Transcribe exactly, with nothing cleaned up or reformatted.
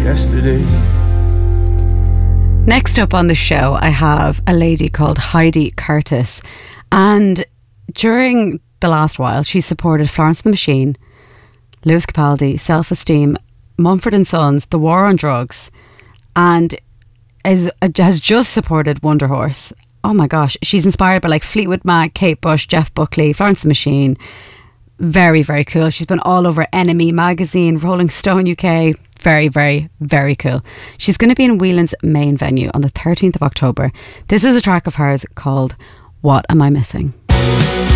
yesterday. Next up on the show, I have a lady called Heidi Curtis. And during the last while, she supported Florence and the Machine, Lewis Capaldi, Self-Esteem, Mumford and Sons, The War on Drugs, and is, has just supported Wonder Horse. Oh my gosh, she's inspired by like Fleetwood Mac, Kate Bush, Jeff Buckley, Florence and the Machine. Very, very cool. She's been all over Enemy magazine, Rolling Stone U K. Very, very, very cool. She's going to be in Whelan's main venue on the thirteenth of October. This is a track of hers called What Am I Missing?